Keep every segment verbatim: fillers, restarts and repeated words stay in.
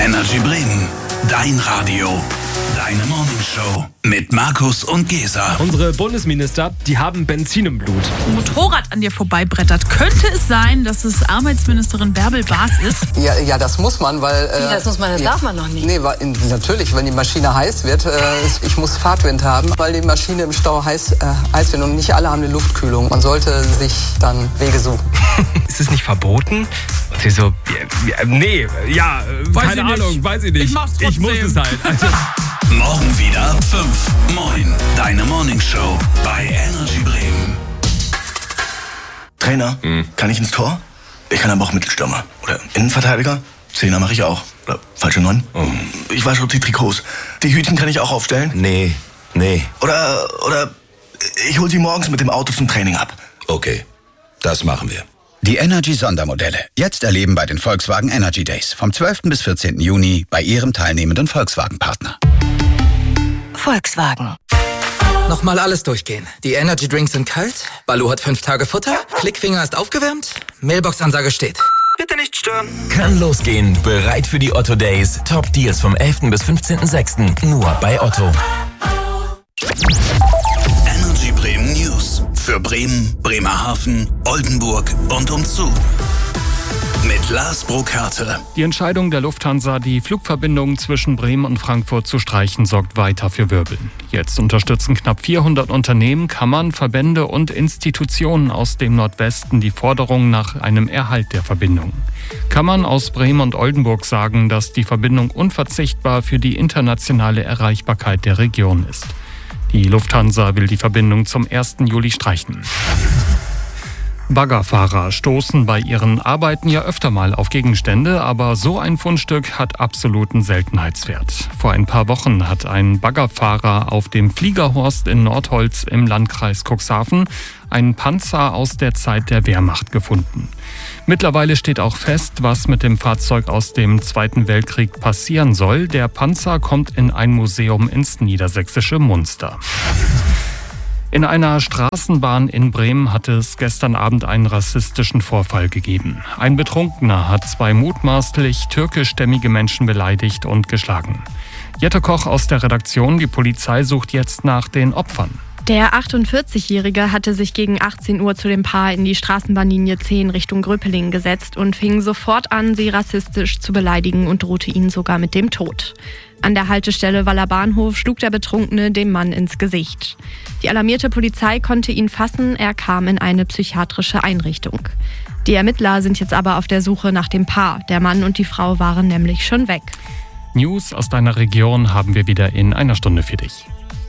Energy Bremen, dein Radio, deine Morningshow mit Markus und Gesa. Unsere Bundesminister, die haben Benzin im Blut. Motorrad an dir vorbeibrettert. Könnte es sein, dass es Arbeitsministerin Bärbel Baas ist? Ja, ja, das muss man, weil... Äh, das muss man, das ja, darf man noch nicht. Nee, weil, natürlich, wenn die Maschine heiß wird, äh, ich muss Fahrtwind haben, weil die Maschine im Stau heiß, äh, heiß wird und nicht alle haben eine Luftkühlung. Man sollte sich dann Wege suchen. Ist es nicht verboten? Und sie so, ja, ja, nee, ja, Weiß keine ich Ahnung, nicht. weiß ich nicht. Ich mach's Ich muss trotzdem. es halt. Also, Morgen wieder fünf. Moin, deine Morningshow bei Energy Bremen. Trainer, kann ich ins Tor? Ich kann aber auch Mittelstürmer. Oder Innenverteidiger? Zehner mache ich auch. Oder falsche Neun? Ich wasche die Trikots. Die Hütchen kann ich auch aufstellen? Nee, nee. Oder, oder ich hol sie morgens mit dem Auto zum Training ab. Okay, das machen wir. Die Energy-Sondermodelle. Jetzt erleben bei den Volkswagen Energy Days. Vom zwölften bis vierzehnten Juni bei Ihrem teilnehmenden Volkswagen-Partner. Volkswagen. Nochmal alles durchgehen. Die Energy Drinks sind kalt, Baloo hat fünf Tage Futter, Klickfinger ist aufgewärmt, Mailbox-Ansage steht. Bitte nicht stören. Kann losgehen. Bereit für die Otto Days. Top Deals vom elften bis fünfzehnten sechsten Nur bei Otto. Energy Bremen News. Für Bremen, Bremerhaven, Oldenburg und umzu. Mit Lars Brokarte. Die Entscheidung der Lufthansa, die Flugverbindungen zwischen Bremen und Frankfurt zu streichen, sorgt weiter für Wirbel. Jetzt unterstützen knapp vierhundert Unternehmen, Kammern, Verbände und Institutionen aus dem Nordwesten die Forderung nach einem Erhalt der Verbindung. Kammern aus Bremen und Oldenburg sagen, dass die Verbindung unverzichtbar für die internationale Erreichbarkeit der Region ist. Die Lufthansa will die Verbindung zum ersten Juli streichen. Baggerfahrer stoßen bei ihren Arbeiten ja öfter mal auf Gegenstände, aber so ein Fundstück hat absoluten Seltenheitswert. Vor ein paar Wochen hat ein Baggerfahrer auf dem Fliegerhorst in Nordholz im Landkreis Cuxhaven einen Panzer aus der Zeit der Wehrmacht gefunden. Mittlerweile steht auch fest, was mit dem Fahrzeug aus dem Zweiten Weltkrieg passieren soll. Der Panzer kommt in ein Museum ins niedersächsische Munster. In einer Straßenbahn in Bremen hat es gestern Abend einen rassistischen Vorfall gegeben. Ein Betrunkener hat zwei mutmaßlich türkischstämmige Menschen beleidigt und geschlagen. Jette Koch aus der Redaktion, die Polizei sucht jetzt nach den Opfern. Der achtundvierzigjährige hatte sich gegen achtzehn Uhr zu dem Paar in die Straßenbahnlinie zehn Richtung Gröpelingen gesetzt und fing sofort an, sie rassistisch zu beleidigen und drohte ihnen sogar mit dem Tod. An der Haltestelle Waller Bahnhof schlug der Betrunkene dem Mann ins Gesicht. Die alarmierte Polizei konnte ihn fassen, er kam in eine psychiatrische Einrichtung. Die Ermittler sind jetzt aber auf der Suche nach dem Paar. Der Mann und die Frau waren nämlich schon weg. News aus deiner Region haben wir wieder in einer Stunde für dich.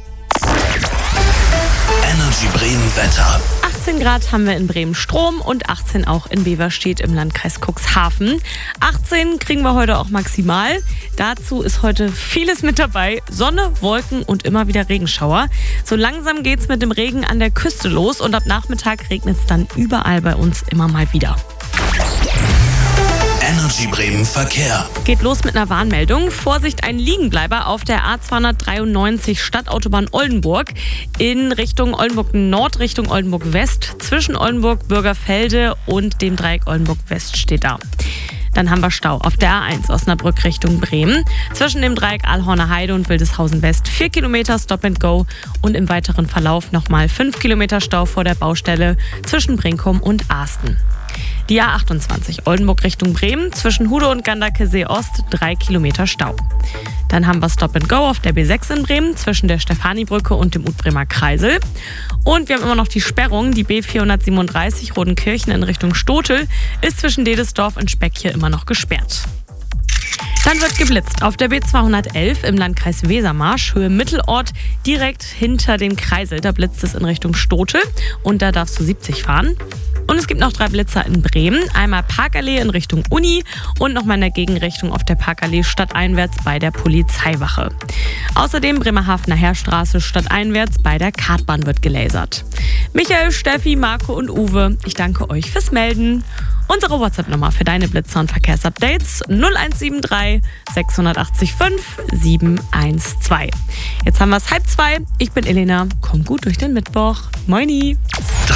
Energy Bremen Wetter. achtzehn Grad haben wir in Bremen Strom und achtzehn auch in Beverstedt im Landkreis Cuxhaven. achtzehn kriegen wir heute auch maximal. Dazu ist heute vieles mit dabei. Sonne, Wolken und immer wieder Regenschauer. So langsam geht's mit dem Regen an der Küste los und ab Nachmittag regnet es dann überall bei uns immer mal wieder. Energy Bremen Verkehr. Geht los mit einer Warnmeldung. Vorsicht, ein Liegenbleiber auf der A zweihundertdreiundneunzig Stadtautobahn Oldenburg in Richtung Oldenburg Nord, Richtung Oldenburg West. Zwischen Oldenburg, Bürgerfelde und dem Dreieck Oldenburg West steht da. Dann haben wir Stau auf der A eins Osnabrück Richtung Bremen. Zwischen dem Dreieck Aalhorner Heide und Wildeshausen West vier Kilometer Stop and Go und im weiteren Verlauf nochmal fünf Kilometer Stau vor der Baustelle zwischen Brinkum und Aasten. Die A achtundzwanzig Oldenburg Richtung Bremen, zwischen Hude und Gandakesee Ost drei Kilometer Stau. Dann haben wir Stop and Go auf der B sechs in Bremen, zwischen der Stefanibrücke und dem Utbremer Kreisel. Und wir haben immer noch die Sperrung, die B vierhundertsiebenunddreißig Rodenkirchen in Richtung Stotel, ist zwischen Dedesdorf und Speck hier immer noch gesperrt. Dann wird geblitzt auf der B zweihundertelf im Landkreis Wesermarsch, Höhe Mittelort, direkt hinter dem Kreisel. Da blitzt es in Richtung Stotel und da darfst du siebzig fahren. Und es gibt noch drei Blitzer in Bremen. Einmal Parkallee in Richtung Uni und nochmal in der Gegenrichtung auf der Parkallee stadteinwärts bei der Polizeiwache. Außerdem Bremerhavener Heerstraße stadteinwärts bei der Kartbahn wird gelasert. Michael, Steffi, Marco und Uwe, ich danke euch fürs Melden. Unsere WhatsApp-Nummer für deine Blitzer und Verkehrsupdates null eins sieben drei sechs acht fünf sieben eins zwei. Jetzt haben wir es halb zwei. Ich bin Elena. Komm gut durch den Mittwoch. Moini.